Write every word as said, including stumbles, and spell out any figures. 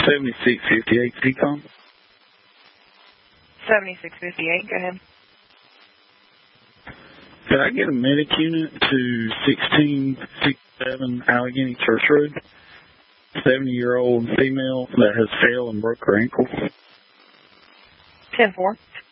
seventy-six fifty-eight Seacom. seventy-six fifty-eight, go ahead. Could I get a medic unit to sixteen sixty-seven Allegheny Church Road? seventy-year-old female that has fell and broke her ankle. ten four.